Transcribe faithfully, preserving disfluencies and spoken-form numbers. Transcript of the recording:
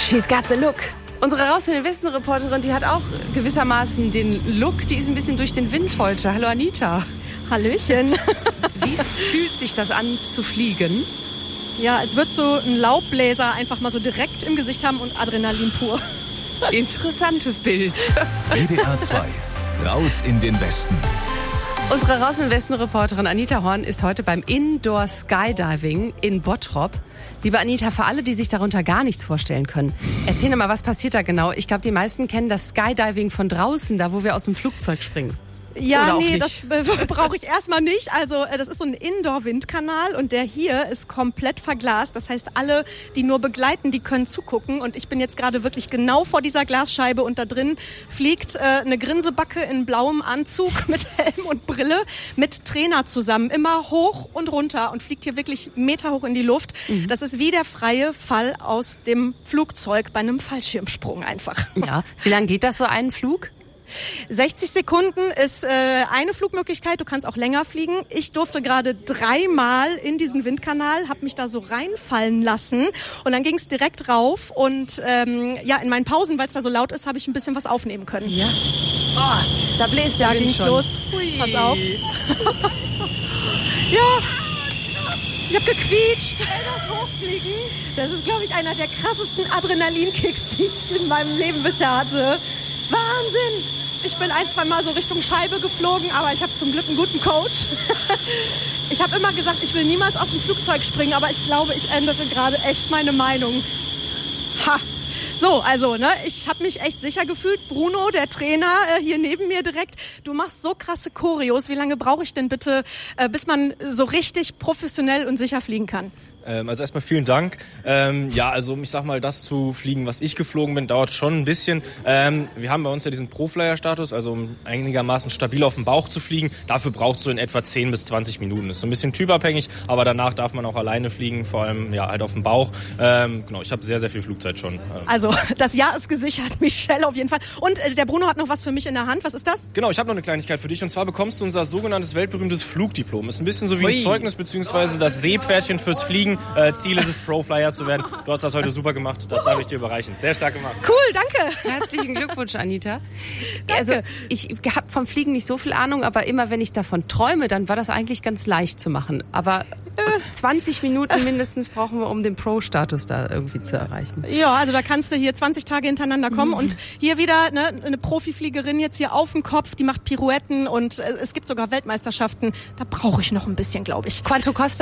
She's got the look. Unsere Raus in den Westen-Reporterin, die hat auch gewissermaßen den Look. Die ist ein bisschen durch den Wind heute. Hallo Anita. Hallöchen. Wie fühlt sich das an, zu fliegen? Ja, als würdest du einen Laubbläser einfach mal so direkt im Gesicht haben und Adrenalin pur. Interessantes Bild. W D R zwei. Raus in den Westen. Unsere Raus in den Westen-Reporterin Anita Horn ist heute beim Indoor Skydiving in Bottrop. Liebe Anita, für alle, die sich darunter gar nichts vorstellen können, erzähl mal, was passiert da genau? Ich glaube, die meisten kennen das Skydiving von draußen, da wo wir aus dem Flugzeug springen. Ja, nee, nicht. das brauche ich erstmal nicht. Also das ist so ein Indoor-Windkanal und der hier ist komplett verglast. Das heißt, alle, die nur begleiten, die können zugucken. Und ich bin jetzt gerade wirklich genau vor dieser Glasscheibe und da drin fliegt äh, eine Grinsebacke in blauem Anzug mit Helm und Brille mit Trainer zusammen. Immer hoch und runter und fliegt hier wirklich meterhoch in die Luft. Mhm. Das ist wie der freie Fall aus dem Flugzeug bei einem Fallschirmsprung einfach. Ja, wie lange geht das so einen Flug? sechzig Sekunden ist äh, eine Flugmöglichkeit, du kannst auch länger fliegen. Ich durfte gerade dreimal in diesen Windkanal, habe mich da so reinfallen lassen und dann ging es direkt rauf und ähm, ja, in meinen Pausen, weil es da so laut ist, habe ich ein bisschen was aufnehmen können. Ja. Oh, da bläst der da Wind ging's schon. Los. Hui. Pass auf. Ja, ich habe gequietscht. Das Hochfliegen, das ist, glaube ich, einer der krassesten Adrenalinkicks, die ich in meinem Leben bisher hatte. Wahnsinn! Ich bin ein, zwei Mal so Richtung Scheibe geflogen, aber ich habe zum Glück einen guten Coach. Ich habe immer gesagt, ich will niemals aus dem Flugzeug springen, aber ich glaube, ich ändere gerade echt meine Meinung. Ha! So, also, ne, ich habe mich echt sicher gefühlt. Bruno, der Trainer, äh, hier neben mir direkt, du machst so krasse Choreos. Wie lange brauche ich denn bitte, äh, bis man so richtig professionell und sicher fliegen kann? Ähm, also erstmal vielen Dank. Ähm, ja, also ich sag mal, das zu fliegen, was ich geflogen bin, dauert schon ein bisschen. Ähm, wir haben bei uns ja diesen Pro-Flyer-Status, also um einigermaßen stabil auf dem Bauch zu fliegen. Dafür brauchst du in etwa zehn bis zwanzig Minuten. Das ist so ein bisschen typabhängig, aber danach darf man auch alleine fliegen, vor allem ja halt auf dem Bauch. Ähm, genau, ich habe sehr, sehr viel Flugzeit schon. Ähm. Also das Jahr ist gesichert, Michelle auf jeden Fall. Und äh, der Bruno hat noch was für mich in der Hand. Was ist das? Genau, ich habe noch eine Kleinigkeit für dich. Und zwar bekommst du unser sogenanntes weltberühmtes Flugdiplom. Ist ein bisschen so wie ein Ui. Zeugnis, beziehungsweise das Seepferdchen fürs Fliegen. Äh, Ziel ist es, Pro-Flyer zu werden. Du hast das heute super gemacht. Das darf ich dir überreichen. Sehr stark gemacht. Cool, danke. Herzlichen Glückwunsch, Anita. Danke. Also ich habe vom Fliegen nicht so viel Ahnung, aber immer wenn ich davon träume, dann war das eigentlich ganz leicht zu machen. Aber zwanzig Minuten mindestens brauchen wir, um den Pro-Status da irgendwie zu erreichen. Ja, also da kannst du hier zwanzig Tage hintereinander kommen und hier wieder ne, eine Profifliegerin jetzt hier auf dem Kopf, die macht Pirouetten und äh, es gibt sogar Weltmeisterschaften. Da brauche ich noch ein bisschen, glaube ich. Quanto Costa?